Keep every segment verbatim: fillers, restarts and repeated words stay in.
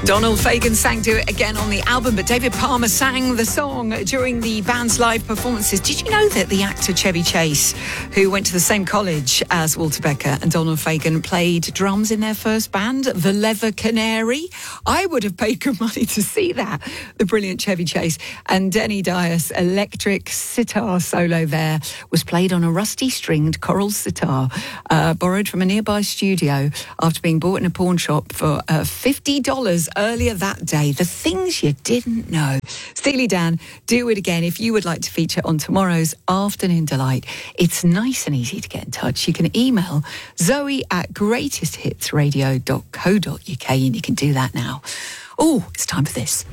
Donald Fagen sang "Do It Again" on the album, but David Palmer sang the song during the band's live performances. Did you know that the actor Chevy Chase, who went to the same college as Walter Becker and Donald Fagen, played drums in their first band, the Leather Canary? I would have paid good money to see that. The brilliant Chevy Chase. And Denny Dyer's electric sitar solo there was played on a rusty stringed coral sitar, uh, borrowed from a nearby studio after being bought in a pawn shop for uh, fifty dollars earlier that day. The things you didn't know. Steely Dan, Do It Again. If you would like to feature on tomorrow's Afternoon Delight, it's nice and easy to get in touch. You can email Zoe at greatest hits radio dot co dot uk, and you can do that now. Oh, it's time for this.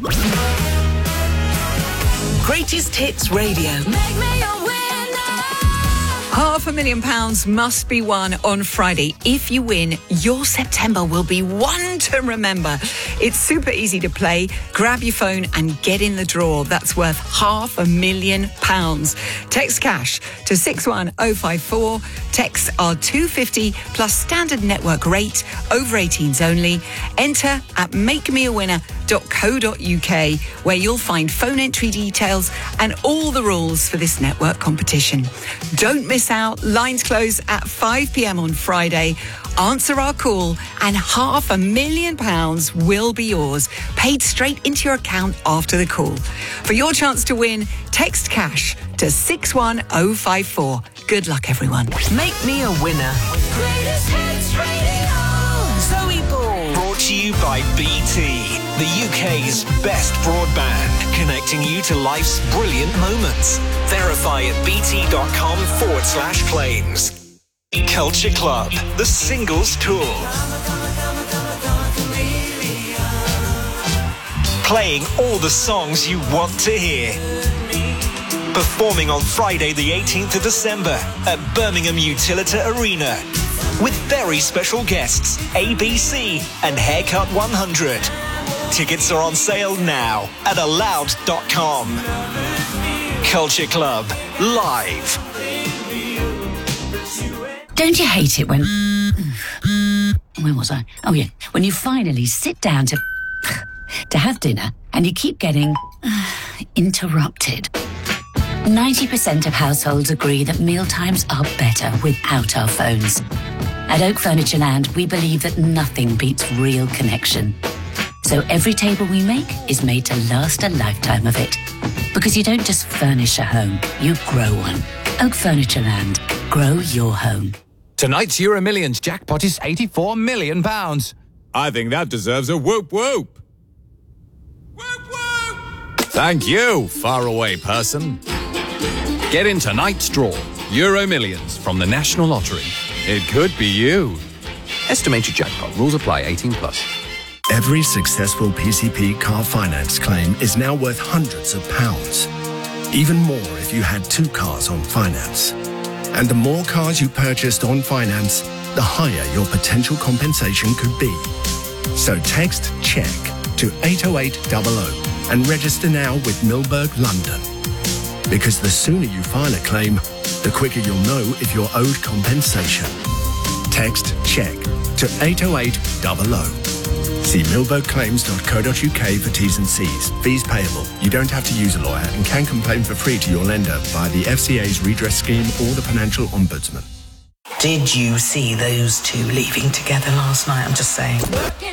Greatest Hits Radio. Make me a winner. Half a million pounds must be won on Friday. If you win, your September will be one to remember. It's super easy to play. Grab your phone and get in the draw. That's worth half a million pounds. Text cash to six one oh five four. Texts are two fifty plus standard network rate. Over eighteens only. Enter at make me a winner dot co dot uk, where you'll find phone entry details and all the rules for this network competition. Don't miss out. Lines close at five p.m. on Friday. Answer our call and half a million pounds will be yours, paid straight into your account after the call. For your chance to win, text cash to six one oh five four. Good luck, everyone. Make me a winner. Greatest Hits Radio. Zoe Ball. Brought to you by B T, the U K's best broadband, connecting you to life's brilliant moments. Verify at bt.com forward slash claims. Culture Club, the Singles Tour. Playing all the songs you want to hear. Performing on Friday the eighteenth of December at Birmingham Utilita Arena. With very special guests, A B C and Haircut one hundred. Tickets are on sale now at aloud dot com. Culture Club, live. Don't you hate it when... Where was I? Oh, yeah. When you finally sit down to... to have dinner and you keep getting... interrupted. ninety percent of households agree that mealtimes are better without our phones. At Oak Furniture Land, we believe that nothing beats real connection. So every table we make is made to last a lifetime of it. Because you don't just furnish a home, you grow one. Oak Furniture Land. Grow your home. Tonight's Euro Millions jackpot is eighty-four million pounds. I think that deserves a whoop whoop. Whoop whoop! Thank you, faraway person. Get in tonight's draw. Euro Millions from the National Lottery. It could be you. Estimated jackpot. Rules apply. eighteen plus. Every successful P C P car finance claim is now worth hundreds of pounds. Even more if you had two cars on finance. And the more cars you purchased on finance, the higher your potential compensation could be. So text CHECK to eight oh eight hundred and register now with Milberg London. Because the sooner you file a claim, the quicker you'll know if you're owed compensation. Text CHECK to eight oh eight hundred. See milberg claims dot co dot uk for T's and C's. Fees payable. You don't have to use a lawyer and can complain for free to your lender via the F C A's redress scheme or the Financial Ombudsman. Did you see those two leaving together last night? I'm just saying.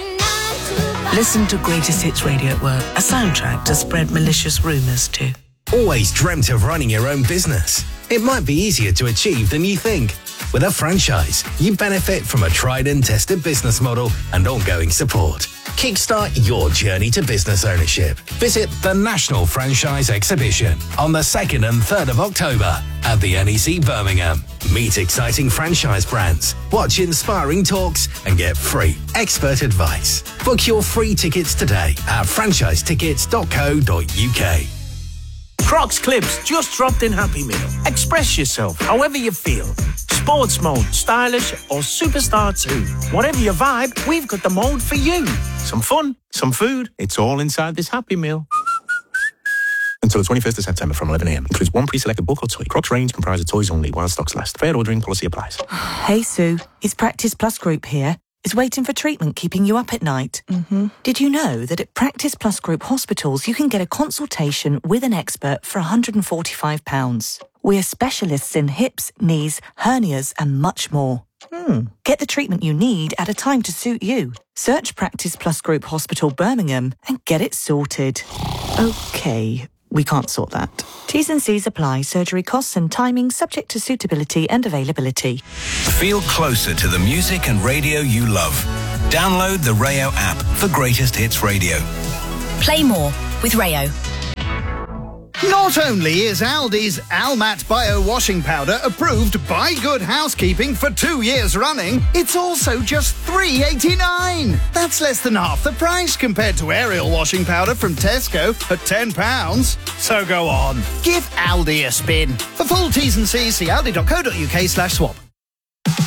Listen to Greatest Hits Radio at work, a soundtrack to spread malicious rumours to. Always dreamt of running your own business? It might be easier to achieve than you think. With a franchise, you benefit from a tried and tested business model and ongoing support. Kickstart your journey to business ownership. Visit the National Franchise Exhibition on the second and third of October at the N E C Birmingham. Meet exciting franchise brands, watch inspiring talks, and get free expert advice. Book your free tickets today at franchise tickets dot co dot uk. Crocs Clips just dropped in Happy Meal. Express yourself however you feel. Sports mode, stylish, or superstar too. Whatever your vibe, we've got the mode for you. Some fun, some food, it's all inside this Happy Meal. Until the twenty-first of September from eleven a.m. Includes one pre-selected book or toy. Crocs range comprises toys only while stocks last. Fair ordering policy applies. Hey Sue, it's Practice Plus Group here. Is waiting for treatment keeping you up at night? Mm-hmm. Did you know that at Practice Plus Group Hospitals you can get a consultation with an expert for one hundred forty-five pounds? We're specialists in hips, knees, hernias and much more. Hmm. Get the treatment you need at a time to suit you. Search Practice Plus Group Hospital Birmingham and get it sorted. OK, we can't sort that. T's and C's apply. Surgery costs and timing subject to suitability and availability. Feel closer to the music and radio you love. Download the Rayo app for Greatest Hits Radio. Play more with Rayo. Not only is Aldi's Almat Bio Washing Powder approved by Good Housekeeping for two years running, it's also just three pounds eighty-nine. That's less than half the price compared to Ariel washing powder from Tesco at ten pounds. So go on, give Aldi a spin. For full T's and C's, see aldi.co.uk slash swap.